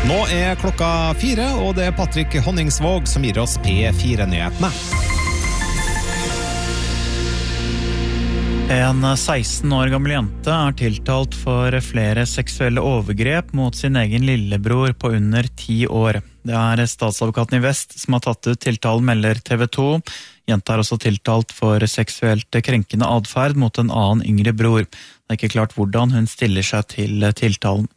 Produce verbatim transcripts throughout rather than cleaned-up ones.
Nå er klokka fire, og det er Patrick Honningsvåg som gir oss P fire-nyhetene. En seksten år gammel jente er tiltalt for flere seksuelle overgrep mot sin egen lillebror på under ti år. Det er statsadvokaten i Vest som har tatt ut tiltalen, melder T V to. Jenta er også tiltalt for seksuelt krenkende adferd mot en annen yngre bror. Det er ikke klart hvordan hun stiller seg til tiltalen.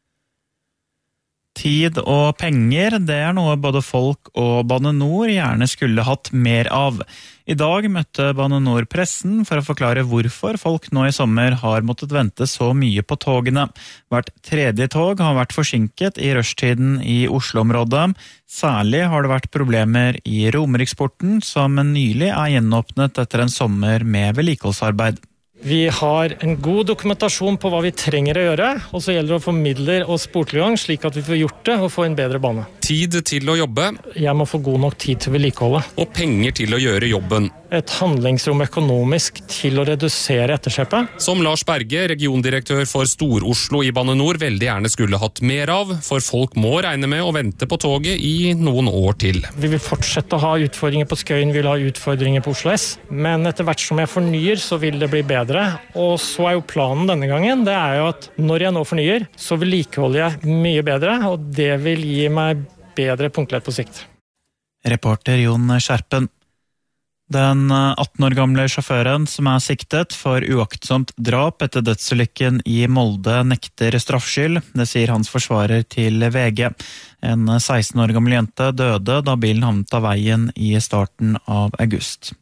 Tid og penger, det er noe både folk og Bane Nor gjerne skulle hatt mer av. I dag møtte Bane Nor pressen for å forklare hvorfor folk nå i sommer har måttet vente så mye på togene. Hvert tredje tog har vært forsinket i rushtiden i Oslo-området. Særlig har det vært problemer i Romeriksporten, som nylig er gjenåpnet etter en sommer med vedlikeholdsarbeid. Vi har en god dokumentasjon på hva vi trenger å gjøre, og så gjelder det å få midler og sporttilgang slik at vi får gjort det og få en bedre bane. Tid til å jobbe. Jeg må få god nok tid til vedlikeholdet. Og penger til å gjøre jobben. Et handlingsrom økonomisk til å redusere etterslepet. Som Lars Berge, regiondirektør for Stor-Oslo i Bane Nor, veldig gjerne skulle hatt mer av, for folk må regne med å vente på toget i noen år til. Vi vil fortsette å ha utfordringer på Skøyen, vi vil ha utfordringer på Oslo S, men etter hvert som jeg fornyer, så vil det bli bedre. Og så er jo planen denne gangen, det er jo at når jeg nå fornyer, så vedlikeholder jeg mye bedre, og det vil gi meg bedre punktlighet på sikt. Reporter Jon Skjerpen. Den atten år gamle sjåføren som er siktet for uaktsomt drap etter dødsulykken i Molde nekter straffskyld, det sier hans forsvarer til V G. En seksten år gammel jente døde da bilen havnet av veien i starten av august.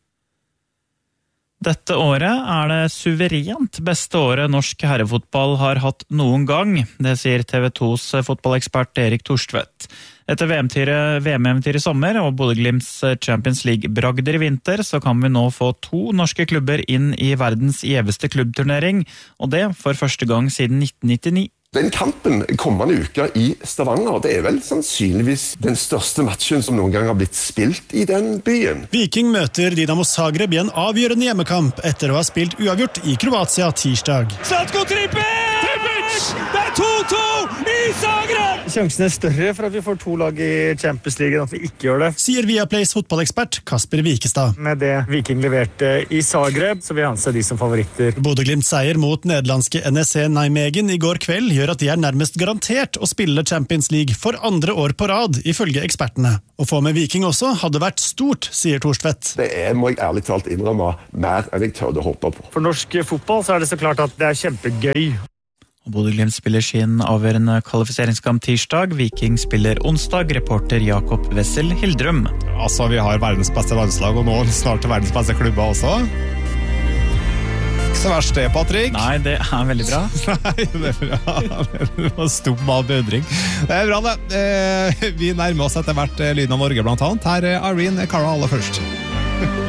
Dette året er det suverent beste året norsk herrefotball har hatt noen gang, det sier T V tos fotballekspert Erik Thorstvedt. Etter V M-eventyr i sommer og Bodø-Glimts Champions League-bragder i vinter, så kan vi nå få to norske klubber inn i verdens gjeveste klubbturnering, og det for første gang siden nitten nittini. Den kampen kommende uke i Stavanger, det er vel sannsynligvis den største matchen som noen gang har blitt spilt i den byen. Viking møter Dinamo Zagreb i en avgjørende hjemmekamp etter å ha spilt uavgjort i Kroatia tirsdag. Zlatko Tripic! Tripic! Det er to to i Zagreb! Sjansen er større for at vi får to lag i Champions League enn at vi ikke gjør det. Sier Viaplays fotballekspert Kasper Wikestad. Med det Viking leverte i Zagreb, så vil jeg anse de som favoritter. Bodø-Glimts seier mot nederlandske N S C Nijmegen i går kveld gjør at de er nærmest garantert å spille Champions League for andre år på rad, ifølge ekspertene. Å få med Viking også hadde vært stort, sier Thorstvedt. Det er, må jeg ærlig talt innrømme, mer enn jeg tørde å håpe på. For norsk fotball så er det så klart at det er kjempegøy. Bodø-Glimt spiller sin avgjørende kvalifiseringskamp tirsdag. Viking spiller onsdag, reporter Jakob Wessel Hildrum. Altså, vi har verdens beste landslag, og nå snart verdens beste klubber også. Ikke så verst det, Patrick. Nei, det er veldig bra. Nei, det er bra. Det var stum av bedring. Det er bra, det. Vi nærmer oss etter hvert Lyden av Norge, blant annet. Her er Irene Cara aller først.